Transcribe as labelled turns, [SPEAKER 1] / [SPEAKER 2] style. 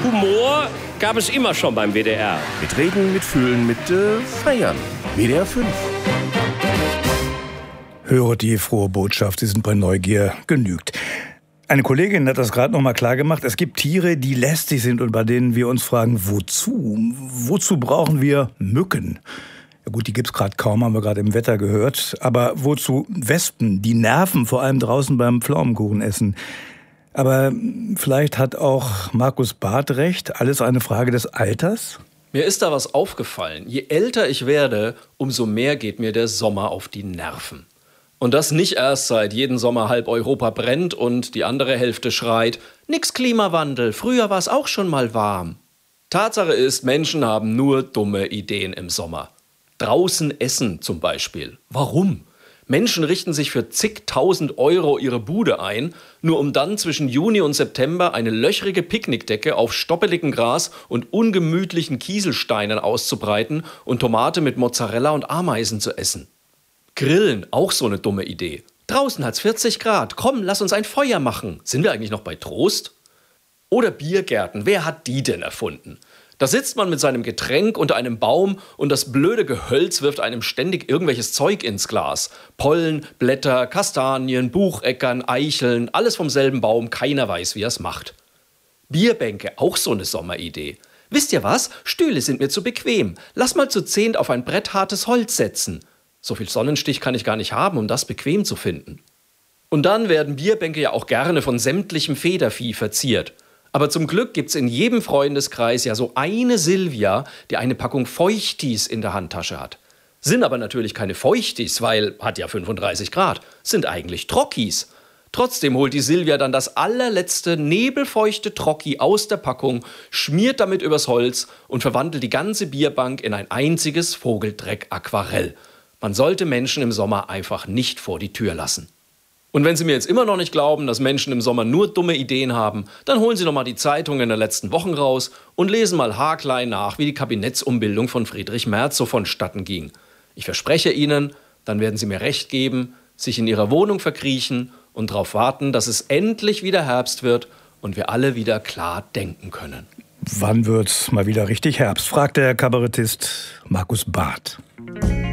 [SPEAKER 1] Humor gab es immer schon beim WDR.
[SPEAKER 2] Mit Reden, mit Fühlen, mit Feiern. WDR 5.
[SPEAKER 3] Höre die frohe Botschaft, Sie sind bei Neugier genügt. Eine Kollegin hat das gerade noch mal klar gemacht. Es gibt Tiere, die lästig sind und bei denen wir uns fragen, wozu? Wozu brauchen wir Mücken? Ja gut, die gibt's gerade kaum, haben wir gerade im Wetter gehört. Aber wozu Wespen? Die nerven, vor allem draußen beim Pflaumenkuchenessen. Aber vielleicht hat auch Markus Barth recht. Alles eine Frage des Alters?
[SPEAKER 4] Mir ist da was aufgefallen. Je älter ich werde, umso mehr geht mir der Sommer auf die Nerven. Und das nicht erst seit jeden Sommer halb Europa brennt und die andere Hälfte schreit, nix Klimawandel, früher war es auch schon mal warm. Tatsache ist, Menschen haben nur dumme Ideen im Sommer. Draußen essen zum Beispiel. Warum? Menschen richten sich für zigtausend Euro ihre Bude ein, nur um dann zwischen Juni und September eine löchrige Picknickdecke auf stoppeligem Gras und ungemütlichen Kieselsteinen auszubreiten und Tomate mit Mozzarella und Ameisen zu essen. Grillen, auch so eine dumme Idee. Draußen hat's 40 Grad, komm, lass uns ein Feuer machen. Sind wir eigentlich noch bei Trost? Oder Biergärten, wer hat die denn erfunden? Da sitzt man mit seinem Getränk unter einem Baum und das blöde Gehölz wirft einem ständig irgendwelches Zeug ins Glas. Pollen, Blätter, Kastanien, Bucheckern, Eicheln, alles vom selben Baum, keiner weiß, wie er es macht. Bierbänke, auch so eine Sommeridee. Wisst ihr was? Stühle sind mir zu bequem. Lass mal zu 10 auf ein bretthartes Holz setzen. So viel Sonnenstich kann ich gar nicht haben, um das bequem zu finden. Und dann werden Bierbänke ja auch gerne von sämtlichem Federvieh verziert. Aber zum Glück gibt's in jedem Freundeskreis ja so eine Silvia, die eine Packung Feuchtis in der Handtasche hat. Sind aber natürlich keine Feuchtis, weil hat ja 35 Grad, sind eigentlich Trockis. Trotzdem holt die Silvia dann das allerletzte nebelfeuchte Trocki aus der Packung, schmiert damit übers Holz und verwandelt die ganze Bierbank in ein einziges Vogeldreck-Aquarell. Man sollte Menschen im Sommer einfach nicht vor die Tür lassen. Und wenn Sie mir jetzt immer noch nicht glauben, dass Menschen im Sommer nur dumme Ideen haben, dann holen Sie noch mal die Zeitungen der letzten Wochen raus und lesen mal haarklein nach, wie die Kabinettsumbildung von Friedrich Merz so vonstatten ging. Ich verspreche Ihnen, dann werden Sie mir recht geben, sich in Ihrer Wohnung verkriechen und darauf warten, dass es endlich wieder Herbst wird und wir alle wieder klar denken können.
[SPEAKER 3] Wann wird's mal wieder richtig Herbst? Fragt der Kabarettist Markus Barth.